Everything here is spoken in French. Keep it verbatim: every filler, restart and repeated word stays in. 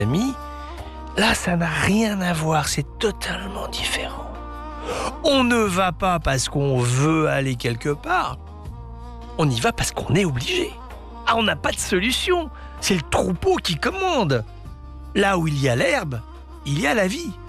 Amis, là, ça n'a rien à voir, c'est totalement différent. On ne va pas parce qu'on veut aller quelque part, on y va parce qu'on est obligé. Ah, on n'a pas de solution, c'est le troupeau qui commande. Là où il y a l'herbe, il y a la vie.